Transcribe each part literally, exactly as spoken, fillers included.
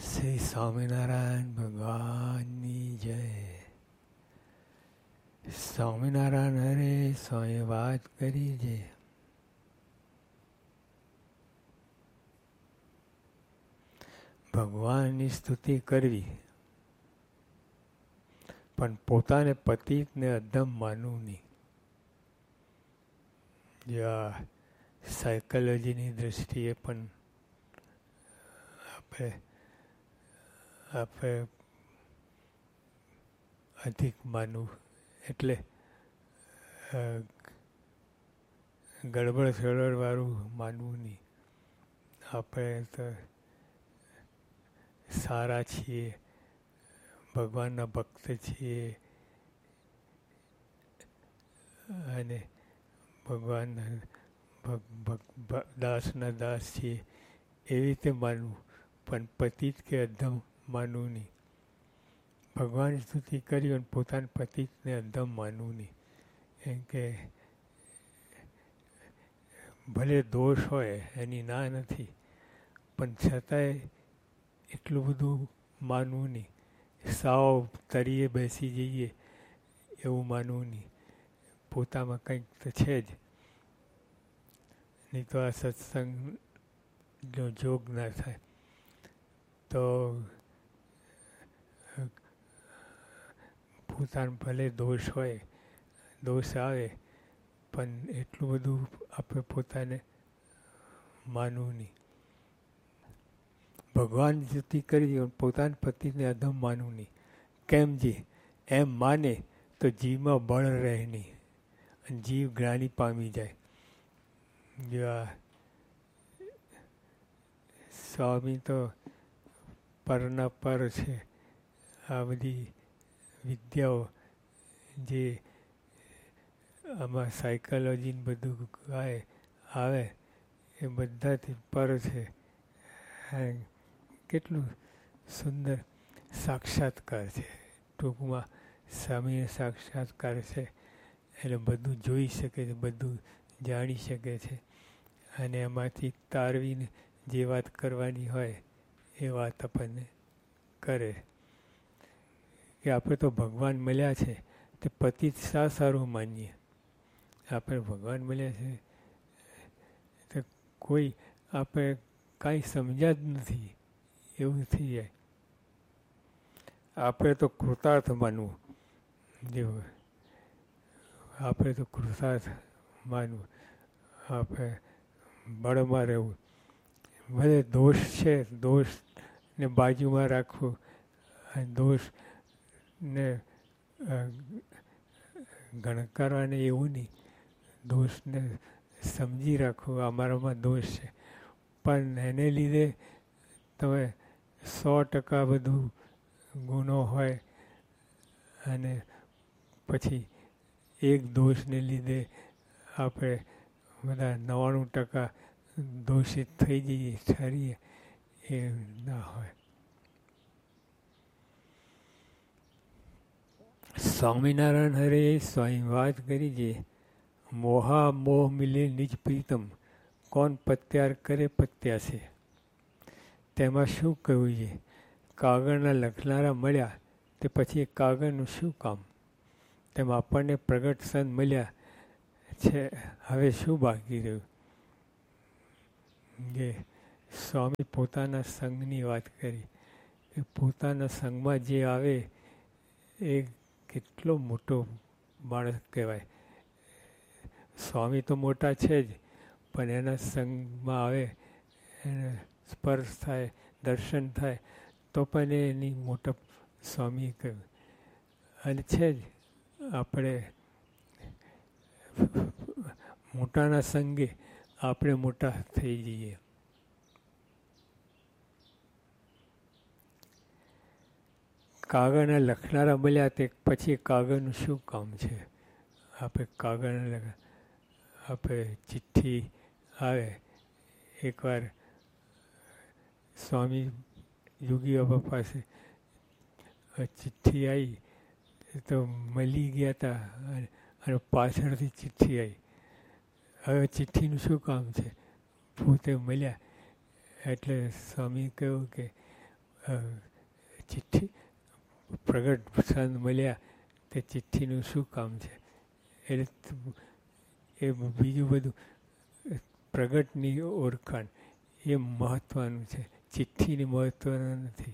શ્રી સ્વામિનારાયણ ભગવાનની જય. સ્વામિનારાયણ હરે સ્વામી વાત કરી છે. ભગવાનની સ્તુતિ કરવી પણ પોતાને પતિતને અધમ માનવું નહીં. જ્યાં સાયકોલોજીની દૃષ્ટિએ પણ આપણે આપણે અધિક માનવું એટલે ગડબડ સડબડવાળું માનવું નહીં. આપણે તો સારા છીએ, ભગવાનના ભક્ત છીએ અને ભગવાનના દાસના દાસ છીએ એવી રીતે માનવું, પણ પતિત કે અધમ માનવું નહીં. ભગવાનની સ્તુતિ કરી અને પોતાના પતિતને અધમ માનવું નહીં. કેમ કે ભલે દોષ હોય એની ના નથી, પણ છતાંય એટલું બધું માનવું નહીં. સાવ તળિયે બેસી જઈએ એવું માનવું નહીં. પોતામાં કંઈક તો છે જ, નહીં તો આ સત્સંગનો જોગ ના થાય. તો પોતાનો ભલે દોષ હોય, દોષ આવે, પણ એટલું બધું આપણે પોતાને માનવું નહીં. ભગવાનની સ્તુતિ કરી પોતાના પતિને અધમ માનવું નહીં. કેમ જી એમ માને તો જીવમાં બળ રહે નહીં અને જીવ જ્ઞાની પામી જાય. જો આ સ્વામી તો પરના પર છે. આ બધી વિદ્યાઓ જે આમાં સાયકોલોજીને બધું આવે આવે એ બધાથી પર છે. કેટલું સુંદર સાક્ષાત્કાર છે. ટૂંકમાં સ્વામીનો સાક્ષાત્કાર છે એટલે બધું જોઈ શકે છે, બધું જાણી શકે છે અને એમાંથી તારવીને જે વાત કરવાની હોય એ વાત આપણને કરે. કે આપણે તો ભગવાન મળ્યા છે તે પતિ શા સારું માનીએ. આપણે ભગવાન મળ્યા છે તો કોઈ આપણે કાંઈ સમજ્યા જ નથી એવું થઈ જાય. આપણે તો કૃતાર્થ માનવું, જેવું આપણે તો કૃતાર્થ માનવું, આપણે બળમાં રહેવું. ભલે દોષ છે, દોષને બાજુમાં રાખવું, દોષને ગણકારવાને એવું નહીં. દોષને સમજી રાખવું, અમારામાં દોષ છે, પણ એને લીધે તમે સો ટકા બધું ગુનો હોય અને પછી એક દોષને લીધે આપણે બધા નવ્વાણું ટકા દોષિત થઈ જઈએ, ઠરીએ, એ ના હોય. સ્વામિનારાયણ હરે સ્વામી વાત કરી છે. મોહા મોહ મિલે નિજ પ્રીતમ, કોણ પત્યાર કરે પત્યાસે. તેમાં શું કહ્યું છે? કાગળના લખનારા મળ્યા તે પછી કાગળનું શું કામ? તેમ આપણને પ્રગટ સંત મળ્યા છે, હવે શું બાકી રહ્યું? જે સ્વામી પોતાના સંઘની વાત કરી કે પોતાના સંઘમાં જે આવે એ કેટલો મોટો માણસ કહેવાય. સ્વામી તો મોટા છે જ, પણ એના સંઘમાં આવે, એને સ્પર્શ થાય, દર્શન થાય તો પણ એની મોટા સ્વામી કહ્યું. અને છે જ આપણે મોટાના સંગે આપણે મોટા થઈ જઈએ. કાગળના લખનારા મળ્યા તે પછી કાગળનું શું કામ છે? આપણે કાગળના આપણે ચિઠ્ઠી આવે. એકવાર સ્વામી યોગી બાબા પાસે ચિઠ્ઠી આવી તો મળી ગયા હતા અને પાછળથી ચિઠ્ઠી આવી. હવે ચિઠ્ઠીનું શું કામ છે? પોતે મળ્યા એટલે સ્વામી કહ્યું કે ચિઠ્ઠી પ્રગટ સંત મળ્યા તે ચિઠ્ઠીનું શું કામ છે? એટલે એ બીજું બધું પ્રગટની ઓળખાણ એ મહત્ત્વનું છે, ચિઠ્ઠીની મહત્ત્વનું નથી.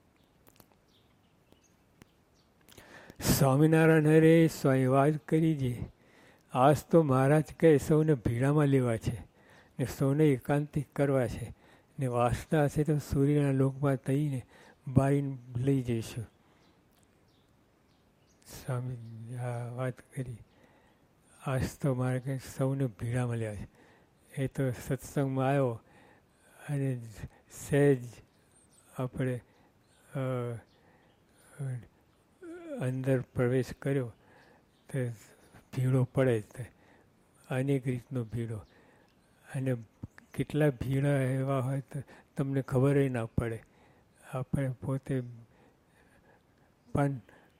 સ્વામિનારાયણ હરે સ્વામી વાત કરી છે. આજ તો મહારાજ કહે સૌને ભીડામાં લેવા છે ને સૌને એકાંતિક કરવા છે ને વાસના હશે તો સૂર્યના લોકમાં થઈને બાળીને લઈ જઈશું. સ્વામી આ વાત કરી. આજ તો મારે કંઈ સૌને ભીડામાં લેવા છે. એ તો સત્સંગમાં આવ્યો અને સહેજ આપણે અંદર પ્રવેશ કર્યો તો ભીડો પડે જ, અનેક રીતનો ભીડો. અને કેટલા ભીડા એવા હોય તો તમને ખબર ના પડે. આપણે પોતે પણ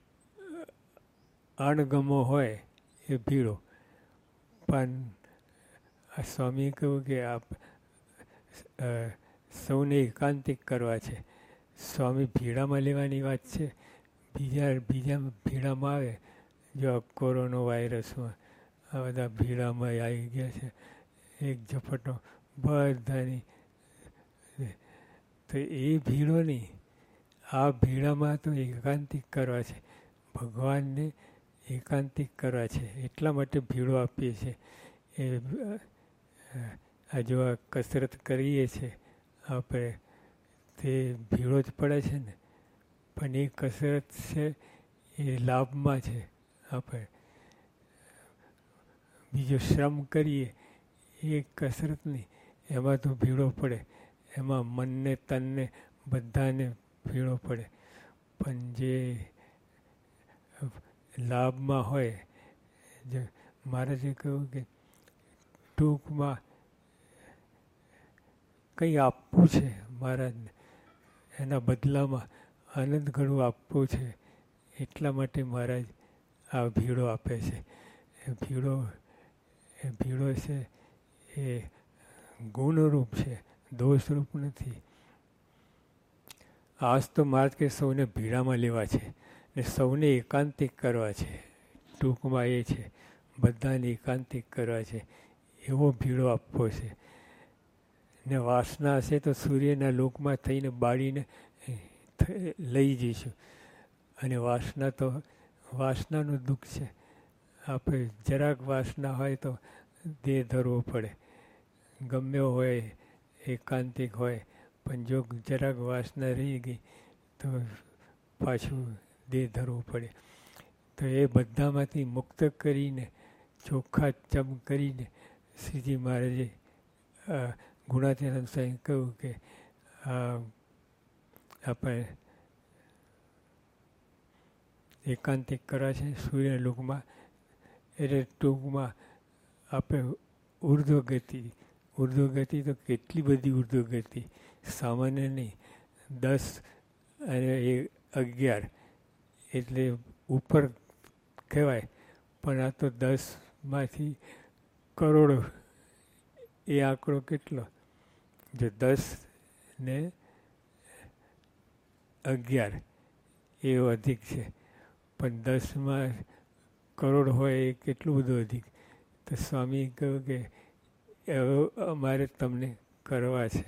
અણગમો હોય એ ભીડો. પણ આ સ્વામીએ કહ્યું કે આપ સૌને એકાંતિક કરવા છે. સ્વામી ભીડામાં લેવાની વાત છે. બીજા બીજા ભીડામાં આવે, જો કોરોના વાયરસમાં આ બધા ભીડામાં આવી ગયા છે એક ઝપટો બધાની. તો એ ભીડો નહીં, આ ભીડામાં તો એકાંતિક કરવા છે, ભગવાનને એકાંતિક કરવા છે. એટલા માટે ભીડો આપીએ છીએ. એ આ જો આ કસરત કરીએ છીએ આપણે તે ભીડો જ પડે છે ને, પણ એ કસરત છે એ લાભમાં છે. આપણે બીજો શ્રમ કરીએ એ કસરત નહીં, એમાં તો ભીડો પડે. એમાં મનને તનને બધાને ભીડો પડે. પણ જે લાભમાં હોય, જે મહારાજે કહ્યું કે ટૂંકમાં કંઈ આપવું છે મહારાજને, એના બદલામાં આનંદ ઘણું આપવું છે. એટલા માટે મહારાજ આ ભીડો આપે છે. એ ભીડો એ ભીડો છે એ ગુણરૂપ છે, દોષરૂપ નથી. આજ તો મહારાજ કે સૌને ભીડામાં લેવા છે ને સૌને એકાંતિક કરવા છે. ટૂંકમાં એ છે, બધાને એકાંતિક કરવા છે, એવો ભીડો આપવો છે. ને વાસના હશે તો સૂર્યના લોકમાં થઈને બાળીને લઈ જઈશું. અને વાસના તો વાસનાનું દુઃખ છે. આપણે જરાક વાસના હોય તો દેહ ધરવો પડે. ગમે હોય એકાંતિક હોય, પણ જો જરાક વાસના રહી ગઈ તો પાછું દેહ ધરવું પડે. તો એ બધામાંથી મુક્ત કરીને ચોખ્ખા ચમ કરીને શ્રીજી મહારાજે ગુણાતીતાનંદ સ્વામી કહ્યું કે આ આપણે એકાંતિક કરવા છે સૂર્યના લોકમાં. એટલે ટૂંકમાં આપણે ઉર્ધ્વગતિ, ઉર્ધ્વગતિ તો કેટલી બધી ઉર્ધ્વગતિ, સામાન્ય નહીં. દસ અને એ અગિયાર એટલે ઉપર કહેવાય, પણ આ તો દસમાંથી કરોડો. એ આંકડો કેટલો? જો દસ ને અગિયાર એ અધિક છે, પણ દસમાં કરોડ હોય એ કેટલું બધું અધિક. તો સ્વામીએ કહ્યું કે અમારે તમને કરવા છે.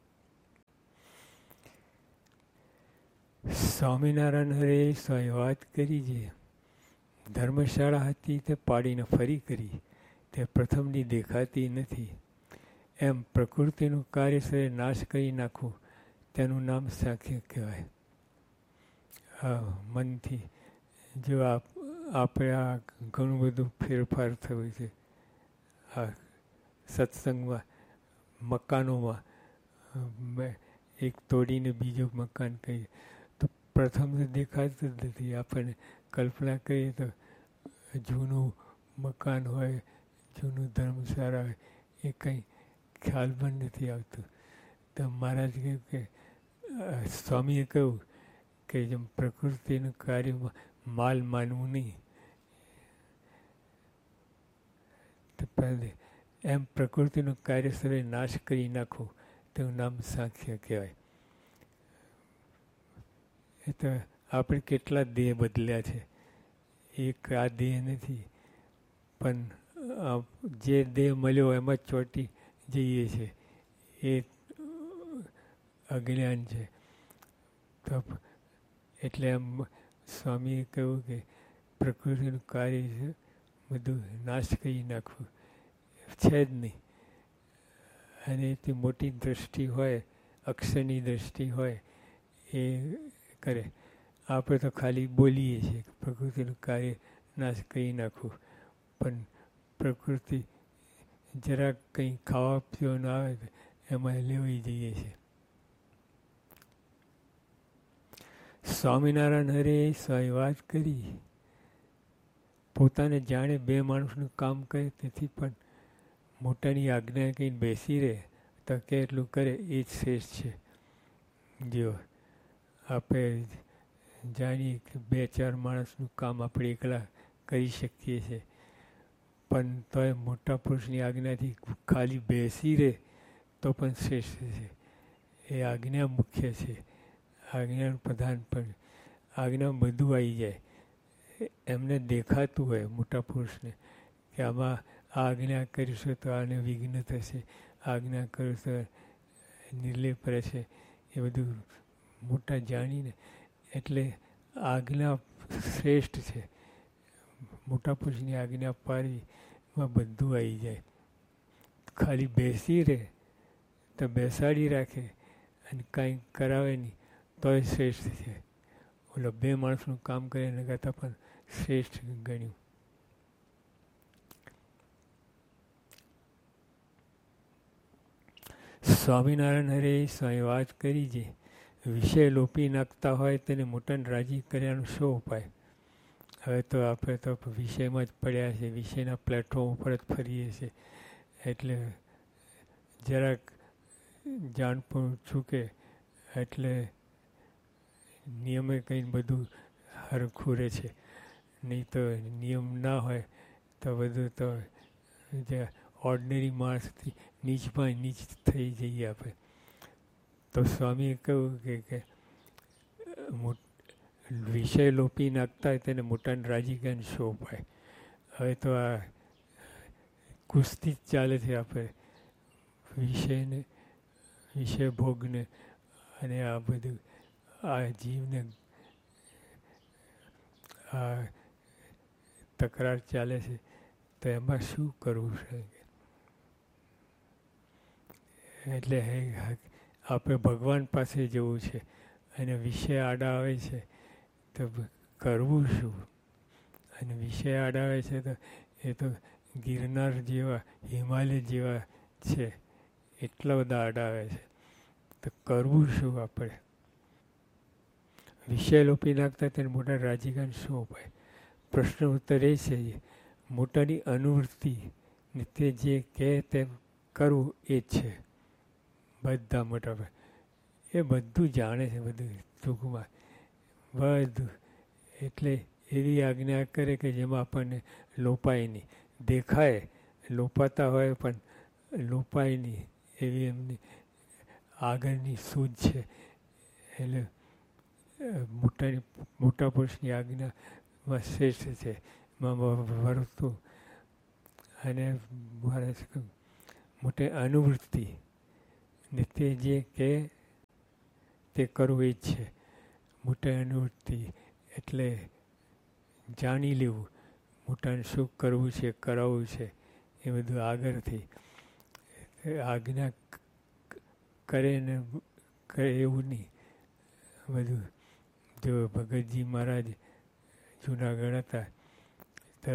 સ્વામિનારાયણ હરે સ્વામી વાત કરી છે. ધર્મશાળા હતી તે પાડીને ફરી કરી, તે પ્રથમની દેખાતી નથી. એમ પ્રકૃતિનું કાર્ય છે નાશ કરી નાખવું, તેનું નામ સાંખ્ય કહેવાય. હા, મનથી જો આપ આપણે આ ઘણું બધું ફેરફાર થયું છે આ સત્સંગમાં. મકાનોમાં એક તોડીને બીજું મકાન કહીએ તો પ્રથમ તો દેખાતું જ નથી. આપણને કલ્પના કરીએ તો જૂનું મકાન હોય, જૂનું ધર્મશાળા હોય, એ કંઈ ખ્યાલ પણ નથી આવતું. તો મહારાજ કહ્યું કે સ્વામીએ કહ્યું કે જેમ પ્રકૃતિનું કાર્યમાં માલ માનવું નહીં. તો પહેલે એમ પ્રકૃતિનું કાર્ય સર્વે નાશ કરી નાખવું, તેનું નામ સાંખ્ય કહેવાય. એ તો આપણે કેટલા દેહ બદલ્યા છે. એક આ દેહ નથી, પણ જે દેહ મળ્યો એમાં જ ચોંટી જઈએ છે. એ અજ્ઞાન છે. તો એટલે આમ સ્વામીએ કહ્યું કે પ્રકૃતિનું કાર્ય છે બધું નાશ કરી નાખવું છે જ નહીં. અને એથી મોટી દૃષ્ટિ હોય, અક્ષરની દૃષ્ટિ હોય એ કરે. આપણે તો ખાલી બોલીએ છીએ કે પ્રકૃતિનું કાર્ય નાશ કરી નાખવું, પણ પ્રકૃતિ જરાક કંઈ ખાવા પીવાનું આવે તો એમાં લેવાઈ જઈએ છીએ. સ્વામિનારાયણ હરે સ્વામી વાત કરી, પોતાને જાણે બે માણસનું કામ કરે તેથી પણ મોટાની આજ્ઞા કંઈ બેસી રહે તો કે એટલું કરે એ જ શ્રેષ્ઠ છે. જો આપણે જાણીએ કે બે ચાર માણસનું કામ આપણે એકલા કરી શકીએ છીએ, પણ તોય મોટા પુરુષની આજ્ઞાથી ખાલી બેસી રહે તો પણ શ્રેષ્ઠ છે. એ આજ્ઞા મુખ્ય છે. આજ્ઞાનું પ્રધાન પણ આજ્ઞામાં બધું આવી જાય. એમને દેખાતું હોય મોટા પુરુષને કે આમાં આ આજ્ઞા કરીશું તો આને વિઘ્ન થશે, આજ્ઞા કરીશું તો નિર્લેપ રહેશે, એ બધું મોટા જાણીને એટલે આજ્ઞા શ્રેષ્ઠ છે. મોટા પુરુષની આજ્ઞા પાળવીમાં બધું આવી જાય. ખાલી બેસી રહે તો બેસાડી રાખે અને કાંઈ કરાવે નહીં તોય શ્રેષ્ઠ છે. ઓલો બે માણસનું કામ કરે એના કરતાં પણ શ્રેષ્ઠ ગણ્યું. સ્વામિનારાયણ હરે સ્વામી વાત કરી છે, વિષય લોપી નાખતા હોય તેને મોટાને રાજી કર્યાનો શો ઉપાય? હવે તો આપણે તો વિષયમાં જ પડ્યા છે, વિષયના પ્લેટફોર્મ ઉપર જ ફરીએ છીએ. એટલે જરાક જાણપણ ચૂકે એટલે નિયમે કંઈ બધું હરખું રહે છે. નહીં તો નિયમ ના હોય તો બધું તો જે ઓર્ડિનરી માણસથી નીચમાં નીચ થઈ જઈએ આપણે. તો સ્વામીએ કહ્યું કે કે વિષય લોપી નાખતા હોય તેને મોટાને રાજી કરીને શો ઉપાય? હવે તો આ કુસ્તી જ ચાલે છે. આપણે વિષયને વિષય ભોગને અને આ બધું આ જીવને આ તકરાર ચાલે છે. તો એમાં શું કરવું છે? એટલે આપણે ભગવાન પાસે જવું છે અને વિષય આડા આવે છે તો કરવું શું? અને વિષય આડા આવે છે તો એ તો ગિરનાર જેવા, હિમાલય જેવા છે, એટલા બધા આડા આવે છે. તો કરવું શું આપણે? વિષય લોપી નાખતા તેને મોટા રાજીકાન શું ઉપાય? પ્રશ્ન ઉત્તર એ છે, મોટાની અનુવૃત્તિ ને તે જે કહે તેમ કરવું એ જ છે. બધા મોટા એ બધું જાણે છે, બધું ટૂંકમાં બધું. એટલે એવી આજ્ઞા કરે કે જેમાં આપણને લોપાય નહીં. દેખાય લોપાતા હોય પણ લોપાય નહીં એવી એમની આગળની સૂઝ છે. એટલે મોટાની મોટા પુરુષની આજ્ઞામાં શ્રેષ્ઠ છે. એમાં વર્તું અને મોટે અનુવૃત્તિ ને તે જે કહે તે કરવું એ જ છે. મોટા અનુવૃત્તિ એટલે જાણી લેવું મોટાને શું કરવું છે, કરાવવું છે, એ બધું આગળથી. આજ્ઞા કરે ને કરે એવું નહીં બધું. જો ભગતજી મહારાજ જુનાગઢ હતા તો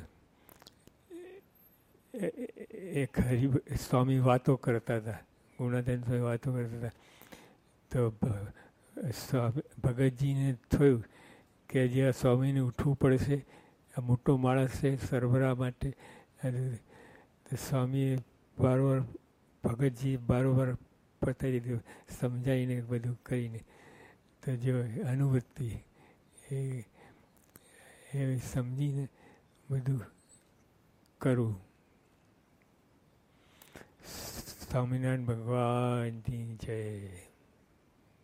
એક હરિ સ્વામી વાતો કરતા હતા, ગુણાધન સ્વામી વાતો કરતા હતા. તો સ્વામી ભગતજીને થયું કે જે આ સ્વામીને ઉઠવું પડશે, આ મોટો માણસ છે સરભરા માટે. સ્વામીએ બારોબાર ભગતજી બારોબાર પતાવી દીધું, સમજાવીને બધું કરીને. તો જો અનુવૃત્તિ એ એ સમજીને બધું કરવું. સ્વામિનારાયણ ભગવાનની જય.